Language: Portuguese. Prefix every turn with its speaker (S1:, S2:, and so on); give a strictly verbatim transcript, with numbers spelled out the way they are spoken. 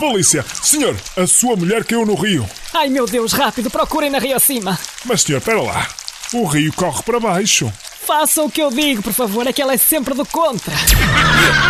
S1: Polícia! Senhor, a sua mulher caiu no rio.
S2: Ai, meu Deus, rápido, procurem na rio acima.
S1: Mas, senhor, espera lá. O rio corre para baixo.
S2: Façam o que eu digo, por favor, é que ela é sempre do contra.